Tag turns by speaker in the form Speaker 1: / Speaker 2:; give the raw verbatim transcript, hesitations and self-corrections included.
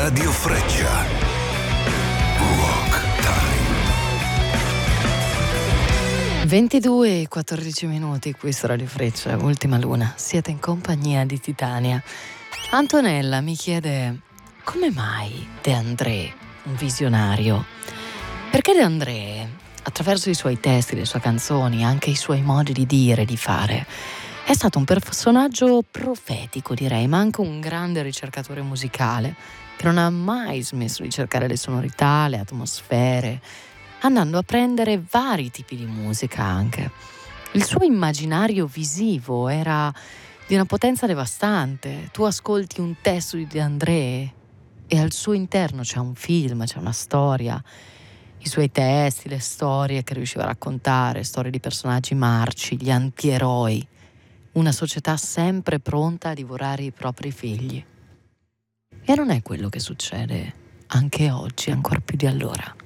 Speaker 1: Radio Freccia. Rock Time.
Speaker 2: ventidue e quattordici minuti qui su Radio Freccia, Ultima Luna. Siete in compagnia di Titania. Antonella mi chiede: come mai De André, un visionario? Perché De André, attraverso i suoi testi, le sue canzoni, anche i suoi modi di dire, di fare, è stato un personaggio profetico, direi, ma anche un grande ricercatore musicale, che non ha mai smesso di cercare le sonorità, le atmosfere, andando a prendere vari tipi di musica anche. Il suo immaginario visivo era di una potenza devastante. Tu ascolti un testo di De André e al suo interno c'è un film, c'è una storia. I suoi testi, le storie che riusciva a raccontare, storie di personaggi marci, gli antieroi. Una società sempre pronta a divorare i propri figli. E non è quello che succede anche oggi, ancor più di allora.